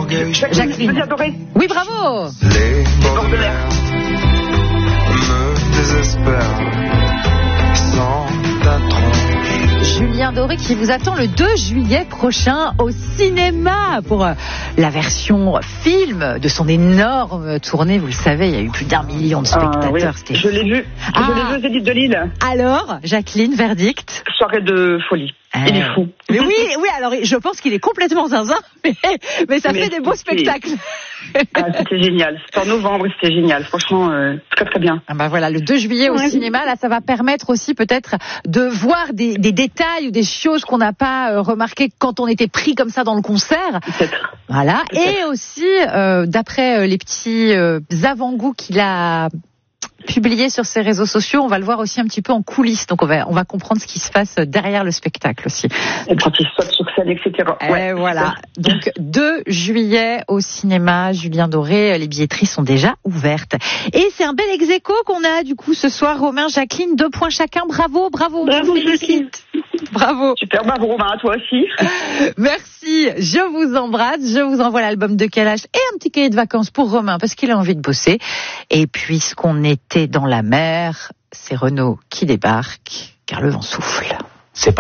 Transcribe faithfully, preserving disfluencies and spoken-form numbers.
d'orgueil. Jacqueline. Adoré. Oui, bravo. Les Bord de mer. me désespèrent sans ta tronche. Julien Doré qui vous attend le deux juillet prochain au cinéma pour euh, la version film de son énorme tournée. Vous le savez, il y a eu plus d'un million de spectateurs. Ah, oui. C'était... Je l'ai vu. Ah. Je l'ai vu aux Zénith de Lille. Alors, Jacqueline, verdict? Soirée de folie. Il est fou. Mais oui, oui, alors je pense qu'il est complètement zinzin, mais, mais ça Mais fait des beaux c'était- spectacles. Ah, c'était génial. C'était en novembre et c'était génial. Franchement, euh, très très bien. Ah bah voilà, le deux juillet au Ouais. cinéma, là, ça va permettre aussi peut-être de voir des, des détails ou des choses qu'on n'a pas euh, remarquées quand on était pris comme ça dans le concert. Peut-être. Voilà, Peut-être. et aussi, euh, d'après euh, les petits euh, avant-goûts qu'il a publié sur ses réseaux sociaux, on va le voir aussi un petit peu en coulisses. Donc on va, on va comprendre ce qui se passe derrière le spectacle aussi. Et quand il saute sur scène, et cetera. Et voilà. Donc deux juillet au cinéma, Julien Doré, les billetteries sont déjà ouvertes. Et c'est un bel ex-aequo qu'on a du coup ce soir, Romain, Jacqueline, deux points chacun. Bravo, bravo. Bravo, on félicite. Jacqueline. Bravo. Super, bravo Romain, à toi aussi. Merci, je vous embrasse, je vous envoie l'album de Kalash et un petit cahier de vacances pour Romain parce qu'il a envie de bosser. Et puisqu'on était dans la mer, c'est Renaud qui débarque car le vent souffle.